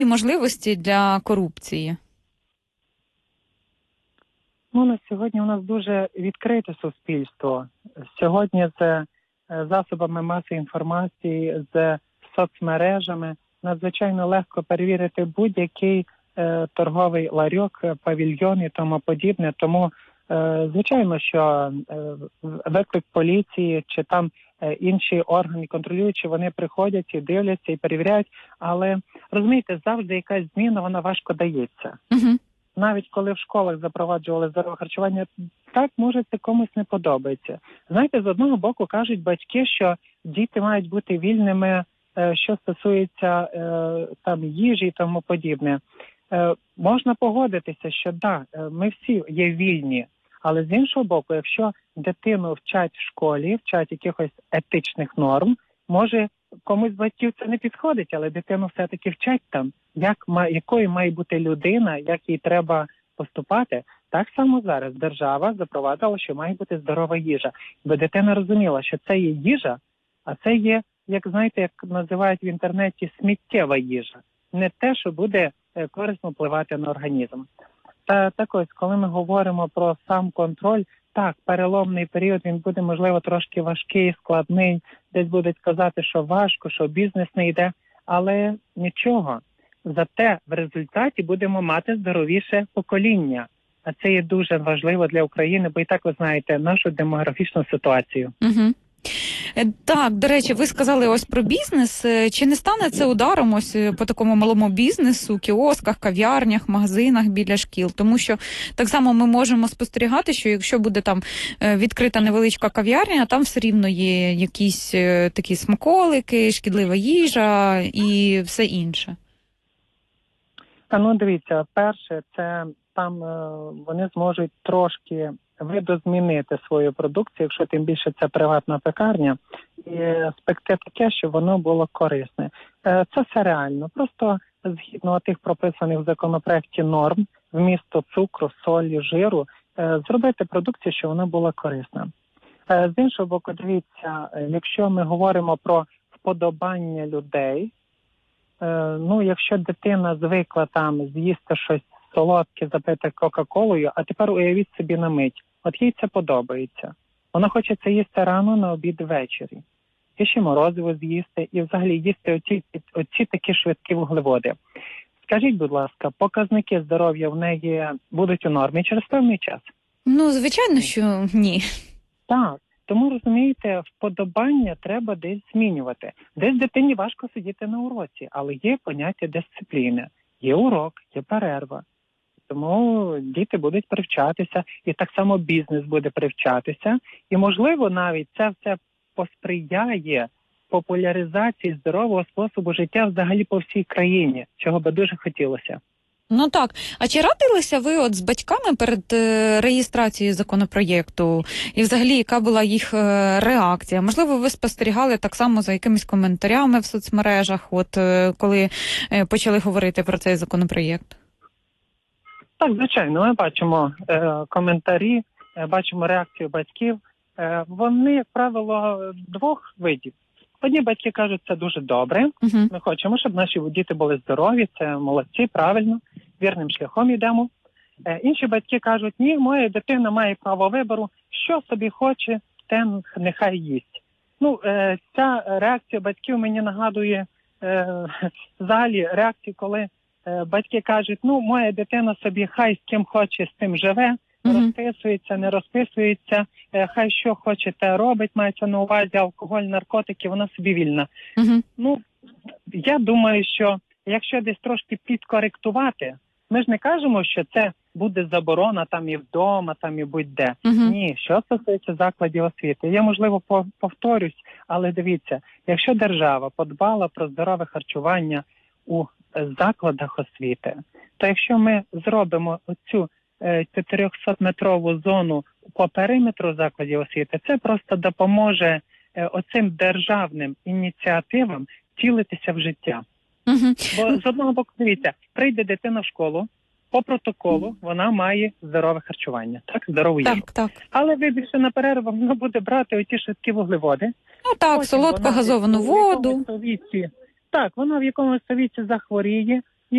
можливості для корупції? Ну, на сьогодні у нас дуже відкрите суспільство. Сьогодні з засобами масової інформації, з соцмережами надзвичайно легко перевірити будь-який торговий ларьок, павільйон і тому подібне. Тому, звичайно, що виклик поліції чи там інші органи контролюючі, вони приходять і дивляться і перевіряють. Але, розумієте, завжди якась зміна, вона важко дається. Угу. Навіть коли в школах запроваджували здорове харчування, так, може, це комусь не подобається. Знаєте, з одного боку кажуть батьки, що діти мають бути вільними, що стосується там їжі і тому подібне. Можна погодитися, що да, ми всі є вільні, але з іншого боку, якщо дитину вчать в школі, вчать якихось етичних норм, може комусь з батьків це не підходить, але дитину все-таки вчать там, якою має бути людина, як їй треба поступати. Так само зараз держава запровадила, що має бути здорова їжа. Бо дитина розуміла, що це є їжа, а це є, як знаєте, як називають в інтернеті, сміттєва їжа. Не те, що буде корисно впливати на організм. Так ось, коли ми говоримо про сам контроль, так, переломний період, він буде, можливо, трошки важкий, складний, десь будуть казати, що важко, що бізнес не йде, але нічого. Зате в результаті будемо мати здоровіше покоління. А це є дуже важливо для України, бо і так ви знаєте нашу демографічну ситуацію. Угу. Так, до речі, ви сказали ось про бізнес. Чи не стане це ударом ось по такому малому бізнесу, кіосках, кав'ярнях, магазинах біля шкіл? Тому що так само ми можемо спостерігати, що якщо буде там відкрита невеличка кав'ярня, там все рівно є якісь такі смаколики, шкідлива їжа і все інше. Ну, дивіться, перше, це там вони зможуть трошки видозмінити свою продукцію, якщо тим більше це приватна пекарня, і спекти таке, щоб воно було корисне. Це все реально. Просто згідно тих прописаних в законопроекті норм, вмісту цукру, солі, жиру, зробити продукцію, щоб вона була корисна. З іншого боку, дивіться, якщо ми говоримо про вподобання людей, ну, якщо дитина звикла там з'їсти щось солодке, запити Кока-Колою, а тепер уявіть собі на мить. От їй це подобається. Вона хоче це їсти рано, на обід, ввечері. І ще морозиво з'їсти, і взагалі їсти оці такі швидкі вуглеводи. Скажіть, будь ласка, показники здоров'я в неї будуть у нормі через певний час? Ну, звичайно, що ні. Так. Тому, розумієте, вподобання треба десь змінювати. Десь дитині важко сидіти на уроці, але є поняття дисципліни. Є урок, є перерва. Тому діти будуть привчатися, і так само бізнес буде привчатися. І, можливо, навіть це все посприяє популяризації здорового способу життя взагалі по всій країні, чого би дуже хотілося. Ну так. А чи радилися ви от з батьками перед реєстрацією законопроєкту? І взагалі, яка була їх реакція? Можливо, ви спостерігали так само за якимись коментарями в соцмережах, от коли почали говорити про цей законопроєкт? Так, звичайно, ми бачимо коментарі, бачимо реакцію батьків. Вони, як правило, двох видів. Одні батьки кажуть, це дуже добре. Ми хочемо, щоб наші діти були здорові, це молодці, правильно, вірним шляхом йдемо. Інші батьки кажуть, ні, моя дитина має право вибору, що собі хоче, те нехай їсть. Ну, ця реакція батьків мені нагадує взагалі реакцію, коли батьки кажуть, ну, моя дитина собі хай з ким хоче, з тим живе, розписується, не розписується, хай що хоче, те робить, мається на увазі алкоголь, наркотики, вона собі вільна. Ну, я думаю, що якщо десь трошки підкоректувати, ми ж не кажемо, що це буде заборона там і вдома, там і будь-де. Ні, що стосується закладів освіти. Я, можливо, повторюсь, але дивіться, якщо держава подбала про здорове харчування у закладах освіти, то якщо ми зробимо оцю 400-метрову зону по периметру закладів освіти, це просто допоможе оцим державним ініціативам втілитися в життя. Бо з одного боку, дивіться, прийде дитина в школу, по протоколу вона має здорове харчування, так, здорову їжу. Так. Але вибільше на перерву вона буде брати оті швидкі вуглеводи. Ну так, солодку газовану воду. Так, вона в якомусь віці захворіє,